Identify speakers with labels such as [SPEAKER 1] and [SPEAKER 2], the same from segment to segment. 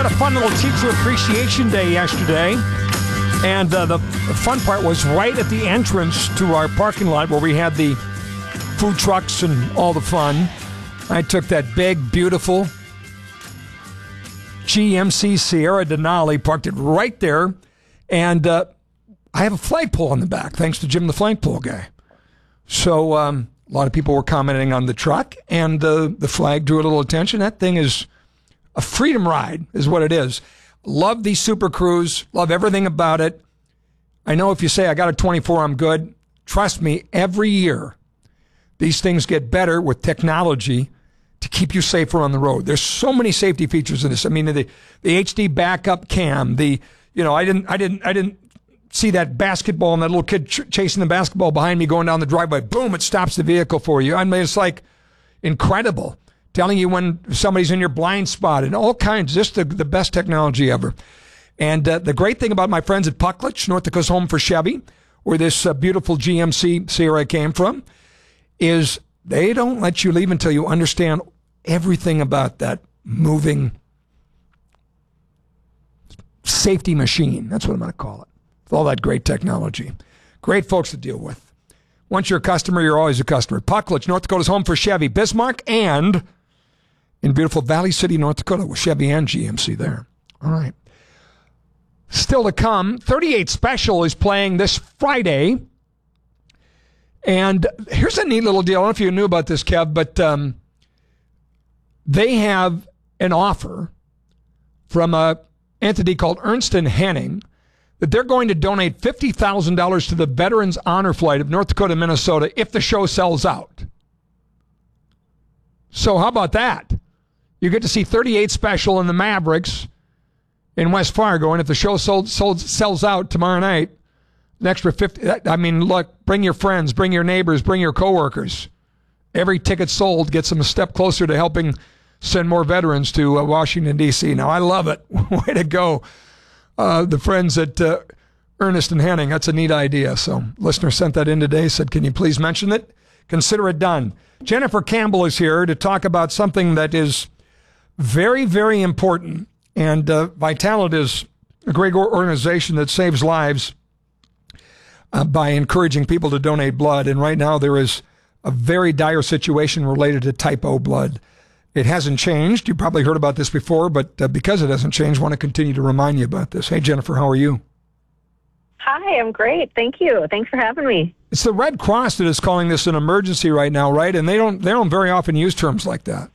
[SPEAKER 1] had a fun little teacher appreciation day yesterday. And the fun part was right at the entrance to our parking lot where we had the food trucks and all the fun. I took that big, beautiful GMC Sierra Denali, parked it right there, and I have a flagpole on the back, thanks to Jim the flagpole guy. So a lot of people were commenting on the truck, and the flag drew a little attention. That thing is a freedom ride, is what it is. Love these Super Cruise, love everything about it. I know if you say, I got a 24, I'm good. Trust me, every year, these things get better with technology to keep you safer on the road. There's so many safety features in this. I mean, the HD backup cam, I didn't see that basketball and that little kid chasing the basketball behind me going down the driveway. Boom, it stops the vehicle for you. I mean, it's like incredible. Telling you when somebody's in your blind spot and all kinds, just the best technology ever. And the great thing about my friends at Pucklich, North Dakota's home for Chevy, where this beautiful GMC Sierra came from, is they don't let you leave until you understand everything about that moving safety machine. That's what I'm going to call it. With all that great technology. Great folks to deal with. Once you're a customer, you're always a customer. Pucklich, North Dakota's home for Chevy, Bismarck, and in beautiful Valley City, North Dakota, with Chevy and GMC there. All right. Still to come, 38 Special is playing this Friday. And here's a neat little deal. I don't know if you knew about this, Kev, but they have an offer from an entity called Ernst & Henning that they're going to donate $50,000 to the Veterans Honor Flight of North Dakota, Minnesota, if the show sells out. So how about that? You get to see 38 Special and the Mavericks in West Fargo, and if the show sells out tomorrow night, an extra 50. I mean, look, bring your friends, bring your neighbors, bring your coworkers. Every ticket sold gets them a step closer to helping send more veterans to Washington, D.C. Now, I love it. Way to go. The friends at Ernst & Henning, that's a neat idea. So, listener sent that in today, said, can you please mention it? Consider it done. Jennifer Campbell is here to talk about something that is very, very important. And Vitalant is a great organization that saves lives by encouraging people to donate blood. And right now there is a very dire situation related to type O blood. It hasn't changed. You probably heard about this before, but because it hasn't changed, I want to continue to remind you about this. Hey, Jennifer, how are you?
[SPEAKER 2] Hi, I'm great. Thank you. Thanks for having me.
[SPEAKER 1] It's the Red Cross that is calling this an emergency right now, right? And they don't very often use terms like that.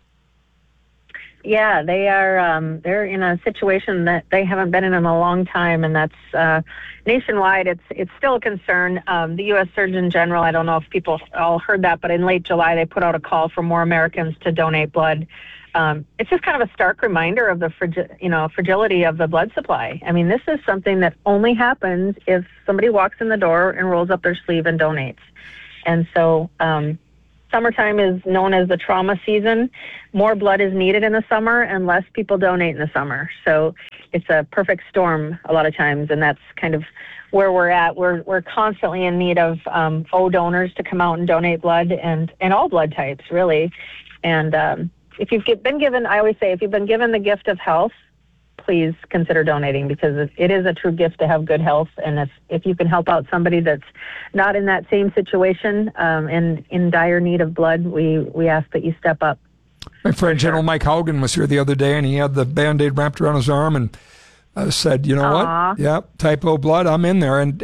[SPEAKER 2] Yeah, they are. They're in a situation that they haven't been in a long time, and that's nationwide. It's still a concern. The U.S. Surgeon General, I don't know if people all heard that, but in late July they put out a call for more Americans to donate blood. It's just kind of a stark reminder of the fragility of the blood supply. I mean, this is something that only happens if somebody walks in the door and rolls up their sleeve and donates. And so summertime is known as the trauma season. More blood is needed in the summer and less people donate in the summer. So it's a perfect storm a lot of times, and that's kind of where we're at. We're constantly in need of O donors to come out and donate blood, and all blood types, really. And if you've been given, I always say, if you've been given the gift of health, please consider donating, because it is a true gift to have good health. And if you can help out somebody that's not in that same situation and in dire need of blood, we ask that you step up.
[SPEAKER 1] My friend General Mike Haugen was here the other day, and he had the Band-Aid wrapped around his arm and said, you know
[SPEAKER 2] Aww.
[SPEAKER 1] what? Yeah, type O blood, I'm in there. And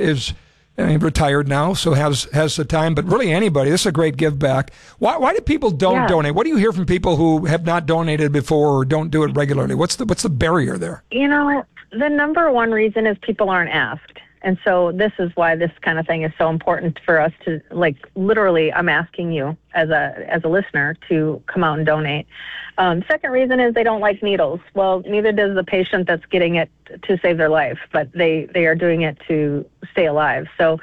[SPEAKER 1] he's retired now, so has the time. But really anybody, this is a great give back. Why do people donate? What do you hear from people who have not donated before or don't do it regularly? What's the barrier there?
[SPEAKER 2] The number one reason is people aren't asked. And so this is why this kind of thing is so important for us to, like, literally, I'm asking you as a listener to come out and donate. Second reason is they don't like needles. Well, neither does the patient that's getting it to save their life, but they are doing it to stay alive. So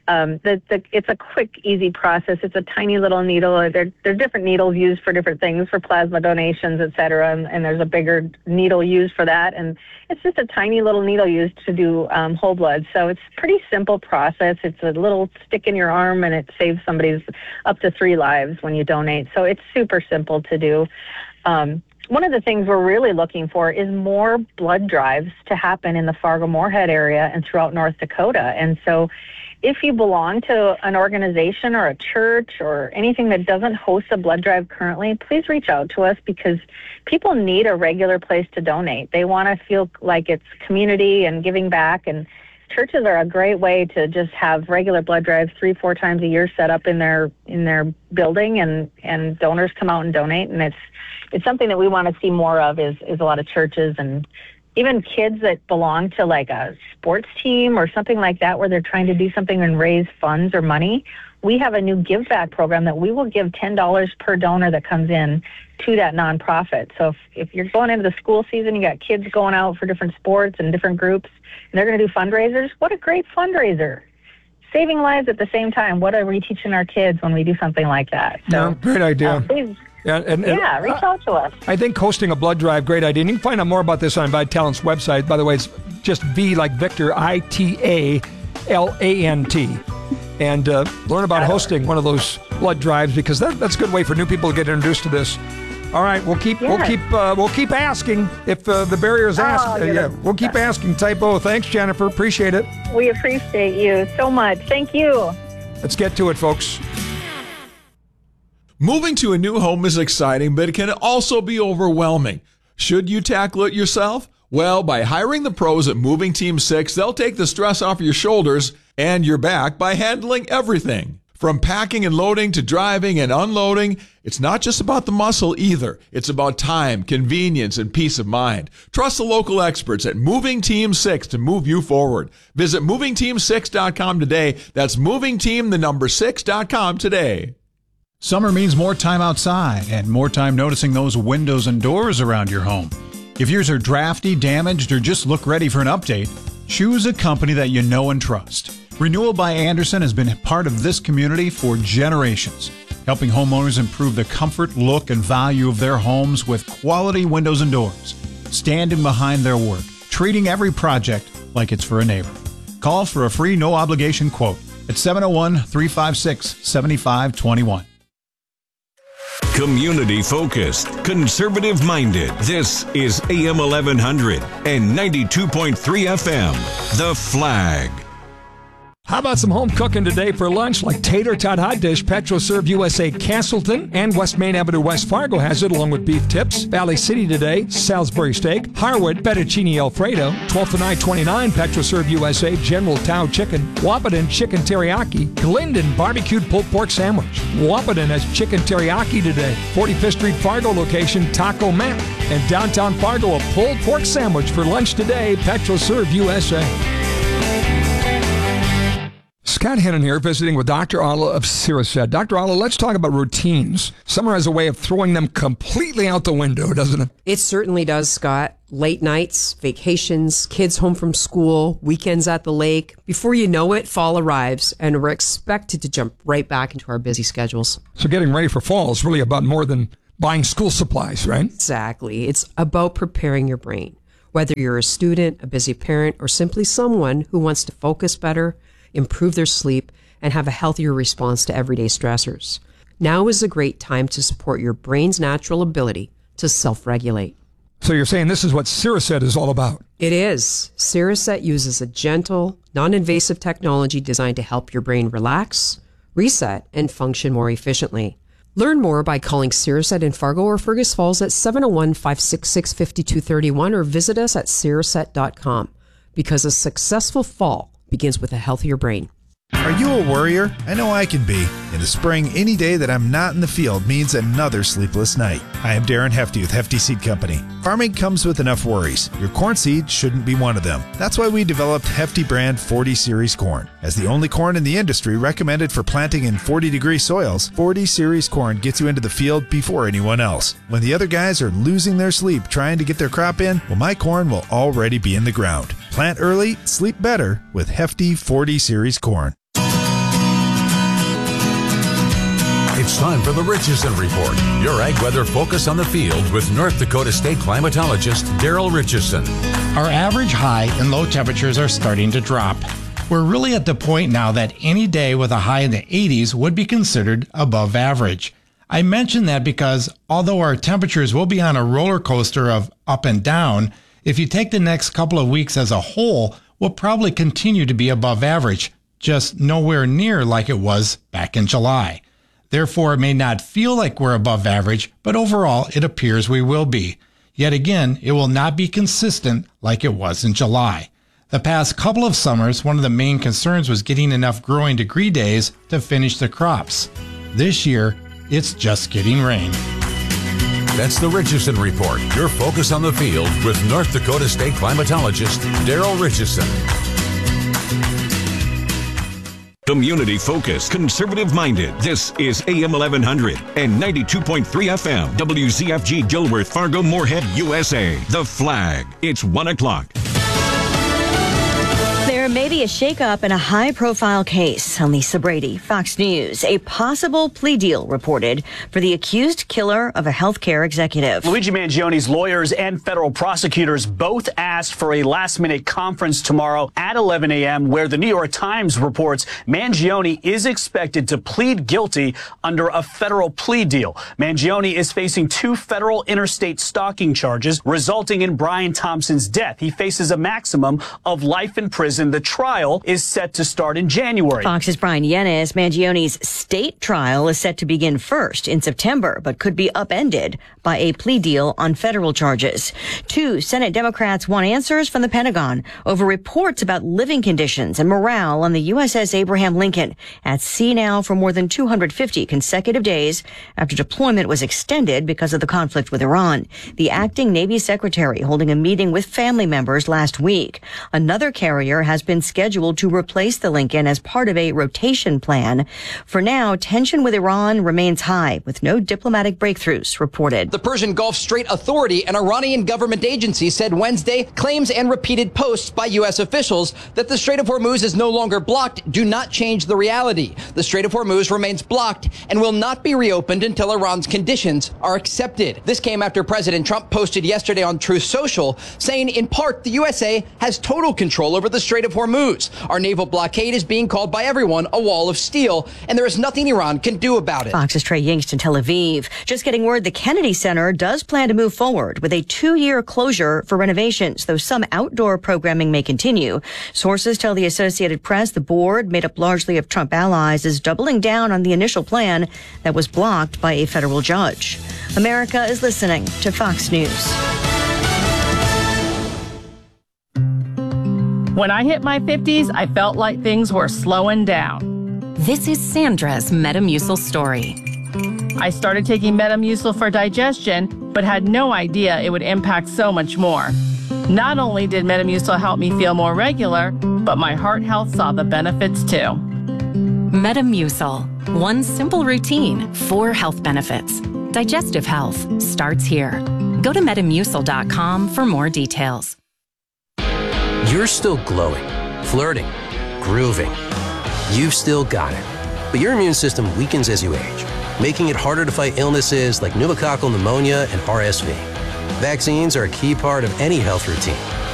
[SPEAKER 2] it's a quick, easy process. It's a tiny little needle. There are different needles used for different things, for plasma donations, et cetera, and there's a bigger needle used for that. And it's just a tiny little needle used to do whole blood. So it's a pretty simple process. It's a little stick in your arm, and it saves somebody's up to 3 lives when you donate. So it's super simple to do. one of the things we're really looking for is more blood drives to happen in the Fargo-Moorhead area and throughout North Dakota. And so if you belong to an organization or a church or anything that doesn't host a blood drive currently, please reach out to us, because people need a regular place to donate. They want to feel like it's community and giving back, and churches are a great way to just have regular blood drives 3-4 times a year set up in their building, and donors come out and donate. And it's something that we want to see more of is a lot of churches and even kids that belong to like a sports team or something like that, where they're trying to do something and raise funds or money. We have a new give back program that we will give $10 per donor that comes in to that nonprofit. So if you're going into the school season, you got kids going out for different sports and different groups, and they're going to do fundraisers. What a great fundraiser. Saving lives at the same time. What are we teaching our kids when we do something like that? So,
[SPEAKER 1] no, great idea.
[SPEAKER 2] Please,
[SPEAKER 1] and
[SPEAKER 2] reach out to us.
[SPEAKER 1] I think hosting a blood drive, great idea. And you can find out more about this on Vitalant's website. By the way, it's just V like Victor, ITALANT. And learn about hosting one of those blood drives, because that's a good way for new people to get introduced to this. All right, we'll keep asking if the barriers ask. We'll keep asking. Typo. Thanks, Jennifer. Appreciate it.
[SPEAKER 2] We appreciate you so much. Thank you.
[SPEAKER 1] Let's get to it, folks.
[SPEAKER 3] Moving to a new home is exciting, but it can also be overwhelming. Should you tackle it yourself? Well, by hiring the pros at Moving Team 6, they'll take the stress off your shoulders and your back by handling everything. From packing and loading to driving and unloading, it's not just about the muscle either. It's about time, convenience, and peace of mind. Trust the local experts at Moving Team 6 to move you forward. Visit movingteam6.com today. That's movingteam6.com today.
[SPEAKER 4] Summer means more time outside and more time noticing those windows and doors around your home. If yours are drafty, damaged, or just look ready for an update, choose a company that you know and trust. Renewal by Andersen has been part of this community for generations, helping homeowners improve the comfort, look, and value of their homes with quality windows and doors, standing behind their work, treating every project like it's for a neighbor. Call for a free no-obligation quote at 701-356-7521.
[SPEAKER 5] Community-focused, conservative-minded. This is AM 1100 and 92.3 FM, The Flag.
[SPEAKER 1] How about some home cooking today for lunch, like tater tot hot dish? Petroserve USA Castleton and West Main Avenue West Fargo has it, along with beef tips. Valley City today, Salisbury steak. Harwood, fettuccine Alfredo. 12th to 9/29, Petroserve USA General Tao chicken. Wahpeton chicken teriyaki. Glendon barbecued pulled pork sandwich. Wahpeton has chicken teriyaki today. 45th Street Fargo location, Taco Mac. And downtown Fargo, a pulled pork sandwich for lunch today, Petroserve USA. Scott Hennon here, visiting with Dr. Alla of Siracet. Dr. Alla, let's talk about routines. Summer has a way of throwing them completely out the window, doesn't it?
[SPEAKER 6] It certainly does, Scott. Late nights, vacations, kids home from school, weekends at the lake. Before you know it, fall arrives, and we're expected to jump right back into our busy schedules.
[SPEAKER 1] So getting ready for fall is really about more than buying school supplies, right?
[SPEAKER 6] Exactly. It's about preparing your brain. Whether you're a student, a busy parent, or simply someone who wants to focus better, improve their sleep, and have a healthier response to everyday stressors. Now is a great time to support your brain's natural ability to self-regulate.
[SPEAKER 1] So you're saying this is what Siracet is all about?
[SPEAKER 6] It is. Siracet uses a gentle, non-invasive technology designed to help your brain relax, reset, and function more efficiently. Learn more by calling Siracet in Fargo or Fergus Falls at 701-566-5231 or visit us at siracet.com, because a successful fall begins with a healthier brain.
[SPEAKER 7] Are you a worrier? I know I can be. In the spring, any day that I'm not in the field means another sleepless night. I am Darren Hefty with Hefty Seed Company. Farming comes with enough worries. Your corn seed shouldn't be one of them. That's why we developed Hefty brand 40 Series corn. As the only corn in the industry recommended for planting in 40-degree soils, 40 Series corn gets you into the field before anyone else. When the other guys are losing their sleep trying to get their crop in, well, my corn will already be in the ground. Plant early, sleep better with Hefty 40 Series corn.
[SPEAKER 8] It's time for the Richardson Report, your ag weather focus on the field with North Dakota State climatologist Daryl Richardson.
[SPEAKER 9] Our average high and low temperatures are starting to drop. We're really at the point now that any day with a high in the 80s would be considered above average. I mention that because although our temperatures will be on a roller coaster of up and down, if you take the next couple of weeks as a whole, we'll probably continue to be above average, just nowhere near like it was back in July. Therefore, it may not feel like we're above average, but overall it appears we will be. Yet again, it will not be consistent like it was in July. The past couple of summers, one of the main concerns was getting enough growing degree days to finish the crops. This year, it's just getting rain.
[SPEAKER 8] That's the Richardson Report, your focus on the field with North Dakota State climatologist Daryl Richardson.
[SPEAKER 5] Community focused, conservative minded. This is AM 1100 and 92.3 FM. WZFG Gilworth, Fargo, Moorhead, USA. The Flag. It's 1 o'clock.
[SPEAKER 10] There may be a shakeup in a high-profile case. I'm Lisa Brady, Fox News. A possible plea deal reported for the accused killer of a healthcare executive.
[SPEAKER 11] Luigi Mangioni's lawyers and federal prosecutors both asked for a last-minute conference tomorrow at 11 a.m. where the New York Times reports Mangioni is expected to plead guilty under a federal plea deal. Mangioni is facing 2 federal interstate stalking charges resulting in Brian Thompson's death. He faces a maximum of life in prison. The trial is set to start in January.
[SPEAKER 10] Fox's Brian Yennis. Mangioni's state trial is set to begin first in September, but could be upended by a plea deal on federal charges. 2 Senate Democrats want answers from the Pentagon over reports about living conditions and morale on the USS Abraham Lincoln at sea now for more than 250 consecutive days after deployment was extended because of the conflict with Iran. The acting Navy secretary holding a meeting with family members last week. Another carrier has been scheduled to replace the Lincoln as part of a rotation plan. For now, tension with Iran remains high, with no diplomatic breakthroughs reported.
[SPEAKER 12] The Persian Gulf Strait Authority, an Iranian government agency, said Wednesday claims and repeated posts by U.S. officials that the Strait of Hormuz is no longer blocked do not change the reality. The Strait of Hormuz remains blocked and will not be reopened until Iran's conditions are accepted. This came after President Trump posted yesterday on Truth Social, saying in part the USA has total control over the Strait of Hormuz. Our naval blockade is being called by everyone a wall of steel, and there is nothing Iran can do about it.
[SPEAKER 10] Fox's Trey Yingst in Tel Aviv. Just getting word the Kennedy Center does plan to move forward with a 2-year closure for renovations, though some outdoor programming may continue. Sources tell the Associated Press the board, made up largely of Trump allies, is doubling down on the initial plan that was blocked by a federal judge. America is listening to Fox News.
[SPEAKER 13] When I hit my 50s, I felt like things were slowing down.
[SPEAKER 14] This is Sandra's Metamucil story.
[SPEAKER 13] I started taking Metamucil for digestion, but had no idea it would impact so much more. Not only did Metamucil help me feel more regular, but my heart health saw the benefits too.
[SPEAKER 14] Metamucil. One simple routine, 4 health benefits. Digestive health starts here. Go to Metamucil.com for more details.
[SPEAKER 15] You're still glowing, flirting, grooving. You've still got it. But your immune system weakens as you age, making it harder to fight illnesses like pneumococcal pneumonia and RSV. Vaccines are a key part of any health routine.